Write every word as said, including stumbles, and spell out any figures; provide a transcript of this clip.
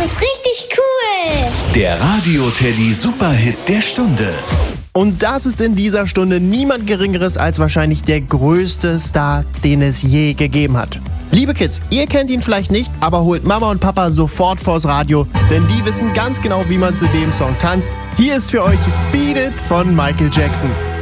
ist richtig cool. Der Radio-Teddy Superhit der Stunde. Und das ist in dieser Stunde niemand Geringeres als wahrscheinlich der größte Star, den es je gegeben hat. Liebe Kids, ihr kennt ihn vielleicht nicht, aber holt Mama und Papa sofort vors Radio, denn die wissen ganz genau, wie man zu dem Song tanzt. Hier ist für euch Beat It von Michael Jackson.